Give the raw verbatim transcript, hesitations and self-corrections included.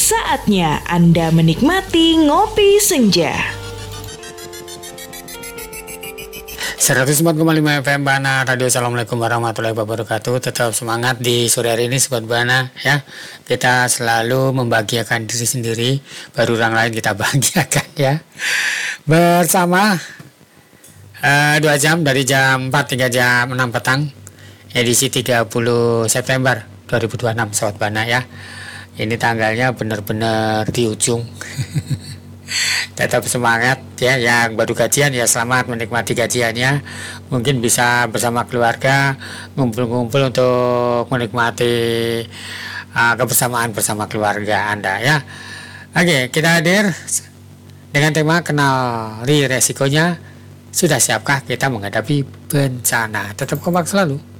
Saatnya Anda menikmati Ngopi Senja. seratus empat koma lima F M Bana Radio. Assalamualaikum warahmatullahi wabarakatuh. Tetap semangat di sore hari ini Sobat Bana ya. Kita selalu membahagiakan diri sendiri, baru orang lain kita bahagiakan ya. Bersama uh, dua jam dari jam empat hingga jam enam petang, edisi tiga puluh September dua ribu dua puluh enam Sobat Bana ya. Ini tanggalnya benar-benar di ujung. Tetap semangat ya, yang baru gajian ya selamat menikmati gajiannya. Mungkin bisa bersama keluarga ngumpul-ngumpul untuk menikmati uh, kebersamaan bersama keluarga Anda ya. Oke, kita hadir dengan tema kenali resikonya. Sudah siapkah kita menghadapi bencana? Tetap kompak selalu.